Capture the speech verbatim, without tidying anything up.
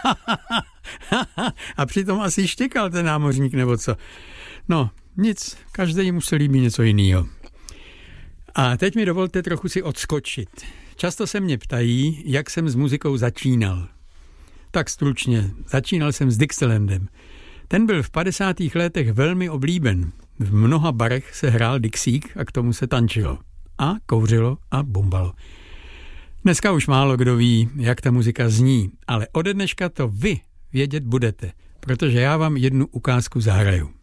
A přitom asi štěkal ten námořník, nebo co. No, nic, každý mu se líbí něco jiného. A teď mi dovolte trochu si odskočit. Často se mě ptají, jak jsem s muzikou začínal. Tak stručně, začínal jsem s Dixielandem. Ten byl v padesátých letech velmi oblíben. V mnoha barech se hrál Dixík a k tomu se tančilo. A kouřilo a bumbalo. Dneska už málo kdo ví, jak ta muzika zní, ale ode dneška to vy vědět budete, protože já vám jednu ukázku zahraju.